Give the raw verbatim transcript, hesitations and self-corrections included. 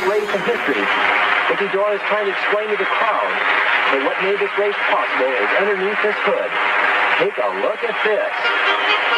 race in history. Mickey Dore is trying to explain to the crowd that what made this race possible is underneath this hood. Take a look at this.